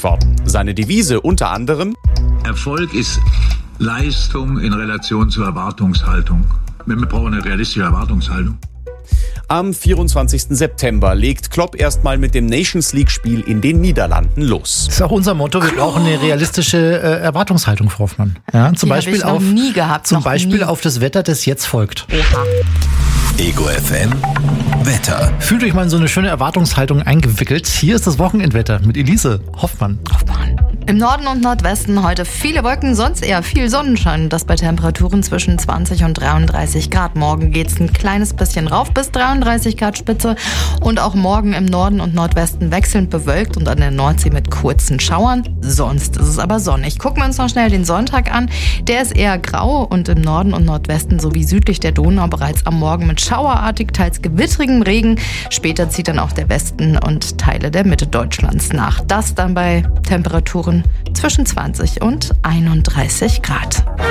gewählt worden. Seine Devise unter anderem: Erfolg ist Leistung in Relation zur Erwartungshaltung. Wir brauchen eine realistische Erwartungshaltung. Am 24. September legt Klopp erstmal mit dem Nations-League-Spiel in den Niederlanden los. Das ist auch unser Motto, wir brauchen eine realistische Erwartungshaltung, Frau Hoffmann. Ja, zum Beispiel auf das Wetter, das jetzt folgt. Oha. Ego FM Wetter. Fühlt euch mal in so eine schöne Erwartungshaltung eingewickelt. Hier ist das Wochenendwetter mit Elise Hoffmann. Im Norden und Nordwesten heute viele Wolken, sonst eher viel Sonnenschein. Das bei Temperaturen zwischen 20 und 33 Grad. Morgen geht's ein kleines bisschen rauf bis 33 Grad Spitze. Und auch morgen im Norden und Nordwesten wechselnd bewölkt und an der Nordsee mit kurzen Schauern. Sonst ist es aber sonnig. Gucken wir uns noch schnell den Sonntag an. Der ist eher grau und im Norden und Nordwesten sowie südlich der Donau bereits am Morgen mit schauerartig, teils gewittrigem Regen. Später zieht dann auch der Westen und Teile der Mitte Deutschlands nach. Das dann bei Temperaturen zwischen 20 und 31 Grad.